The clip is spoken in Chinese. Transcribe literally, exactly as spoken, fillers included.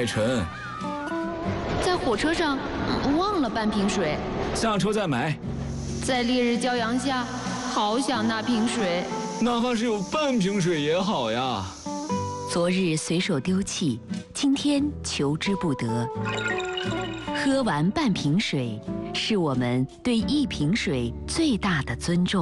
太沉。 在火车上、嗯、忘了半瓶水， 下车再买。 在烈日骄阳下，好想那瓶水。 哪怕是有半瓶水也好呀。 昨日随手丢弃，今天求之不得。喝完半瓶水，是我们对一瓶水最大的尊重。